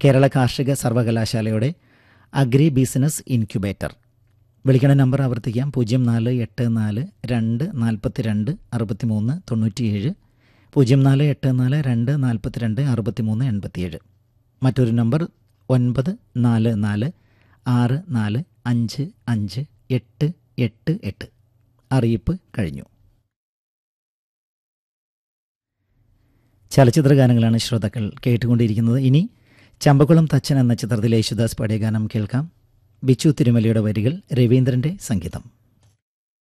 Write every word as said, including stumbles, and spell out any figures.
കേരള കാർഷിക സർവകലാശാലയുടെ agri business incubator. വിളിക്കണ നമ്പർ ആവർത്തിക്കാം: പൂജ്യം നാല് എട്ട് നാല് രണ്ട് നാൽപ്പത്തി രണ്ട് അറുപത്തി മൂന്ന് തൊണ്ണൂറ്റിയേഴ്, പൂജ്യം നാല് എട്ട് നാല് രണ്ട് നാൽപ്പത്തി രണ്ട് അറുപത്തി മൂന്ന് എൺപത്തിയേഴ്. മറ്റൊരു നമ്പർ ഒൻപത് നാല് നാല് ആറ് നാല് അഞ്ച് അഞ്ച് എട്ട് എട്ട് എട്ട്. അറിയിപ്പ് കഴിഞ്ഞു. ചലച്ചിത്ര ഗാനങ്ങളാണ് ശ്രോതാക്കൾ കേട്ടുകൊണ്ടിരിക്കുന്നത്. ഇനി ചമ്പക്കുളം തച്ചൻ എന്ന ചിത്രത്തിലെ യേശുദാസ് പാടിയ ഗാനം കേൾക്കാം. ബിച്ചു തിരുമലയുടെ വരികൾ, രവീന്ദ്രൻ്റെ സംഗീതം.